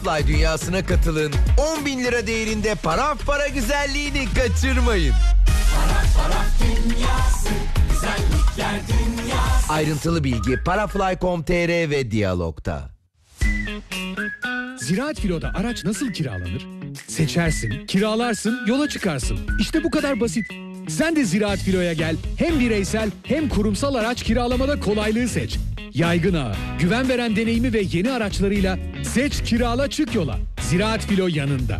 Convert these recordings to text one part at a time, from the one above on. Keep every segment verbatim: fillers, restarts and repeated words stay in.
Parafly dünyasına katılın. on bin lira değerinde paraf para güzelliğini kaçırmayın. Paraf paraf dünyası, güzellikler dünyası. Ayrıntılı bilgi parafly nokta com nokta tr ve Diyalog'da. Ziraat Filo'da araç nasıl kiralanır? Seçersin, kiralarsın, yola çıkarsın. İşte bu kadar basit. Sen de Ziraat Filo'ya gel. Hem bireysel hem kurumsal araç kiralamada kolaylığı seç. Yaygın ağı, güven veren deneyimi ve yeni araçlarıyla seç, kirala, çık yola. Ziraat Filo yanında.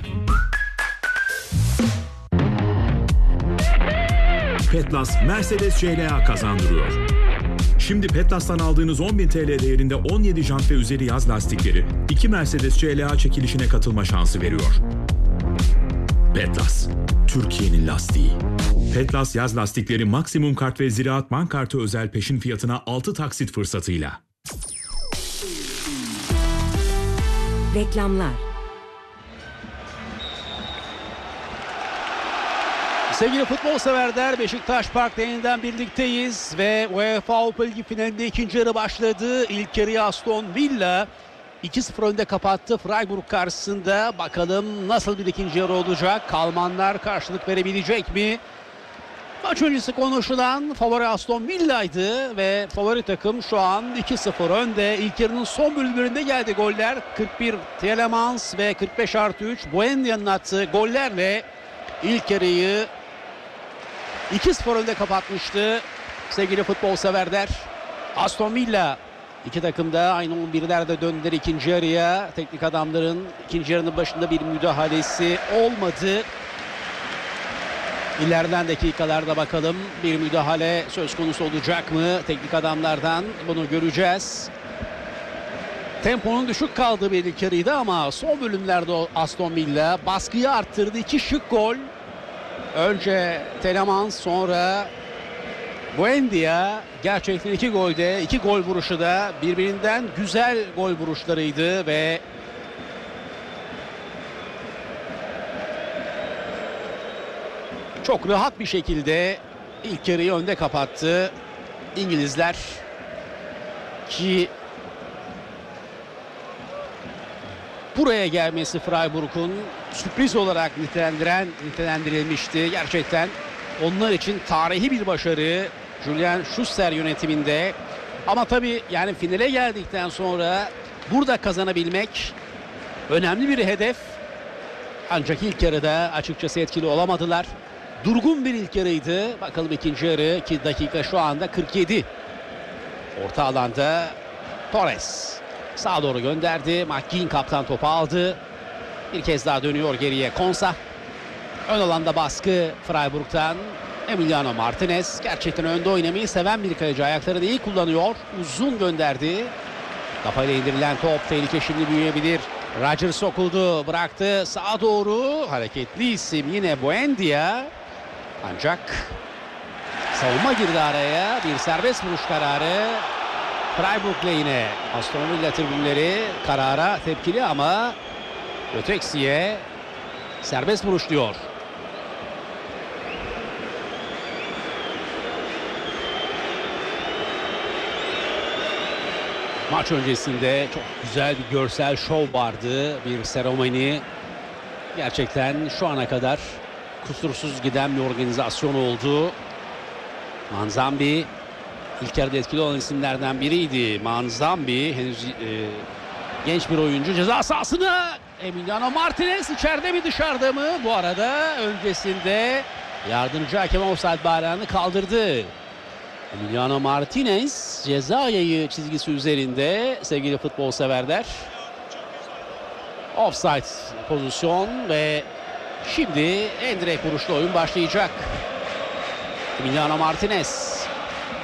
Petlas Mercedes C L A kazandırıyor. Şimdi Petlas'tan aldığınız on bin T L değerinde on yedi jant ve üzeri yaz lastikleri iki Mercedes C L A çekilişine katılma şansı veriyor. Petlas, Türkiye'nin lastiği. Petlas yaz lastikleri maksimum kart ve Ziraat Bank kartı özel peşin fiyatına altı taksit fırsatıyla. Reklamlar. Sevgili futbol severler, Beşiktaş Park'ta yeniden birlikteyiz ve UEFA Avrupa Ligi finalinde ikinci yarı başladı. İlk yarıyı Aston Villa iki sıfır önde kapattı Freiburg karşısında. Bakalım nasıl bir ikinci yarı olacak? Kalmanlar karşılık verebilecek mi? Maç öncesi konuşulan favori Aston Villa'ydı ve favori takım şu an iki sıfır önde. İlk yarının son bölümlerinde geldi goller. kırk bir Tielemans ve kırk beş artı üç Buendia'nın attığı gollerle ilk yarıyı iki sıfır önde kapatmıştı sevgili futbol severler. Aston Villa, iki takım da aynı on birlerde döndüler ikinci yarıya. Teknik adamların ikinci yarının başında bir müdahalesi olmadı. İlerleyen dakikalarda bakalım bir müdahale söz konusu olacak mı? Teknik adamlardan bunu göreceğiz. Temponun düşük kaldığı bir ilk yarıydı ama son bölümlerde Aston Villa baskıyı arttırdı. İki şık gol. Önce Tielemans, sonra Buendia. Gerçekten iki golde, iki gol vuruşu da birbirinden güzel gol vuruşlarıydı ve çok rahat bir şekilde ilk yarıyı önde kapattı İngilizler ki buraya gelmesi Freiburg'un sürpriz olarak nitelendiren, nitelendirilmişti. Gerçekten onlar için tarihi bir başarı Julian Schuster yönetiminde. Ama tabii yani finale geldikten sonra burada kazanabilmek önemli bir hedef. Ancak ilk yarıda açıkçası etkili olamadılar. Durgun bir ilk yarıydı. Bakalım ikinci yarı, ki dakika şu anda kırk yedi. Orta alanda Torres sağa doğru gönderdi. McGinn kaptan topu aldı. Bir kez daha dönüyor geriye Konsa. Ön alanda baskı Freiburg'tan. Emiliano Martinez gerçekten önde oynamayı seven bir kaleci. Ayaklarını iyi kullanıyor. Uzun gönderdi. Kafayla indirilen top, tehlike şimdi büyüyebilir. Rodgers sokuldu, bıraktı sağa doğru. Hareketli isim yine Buendia. Ancak savunma girdi araya. Bir serbest vuruş kararı. Freiburg lehine. Aston Villa tribünleri karara tepkili ama Öteksi'ye serbest vuruş diyor. Maç öncesinde çok güzel bir görsel şov vardı. Bir seremoni. Gerçekten şu ana kadar kusursuz giden bir organizasyon oldu. Manzambi ilk yarıda etkili olan isimlerden biriydi. Manzambi henüz e, genç bir oyuncu. Ceza sahasına Emiliano Martinez içeride mi dışarıda mı? Bu arada öncesinde yardımcı hakem offside bayrağını kaldırdı. Emiliano Martinez ceza yayı çizgisi üzerinde sevgili futbol severler. Offside pozisyon ve şimdi en direkt vuruşlu oyun başlayacak. Emiliano Martinez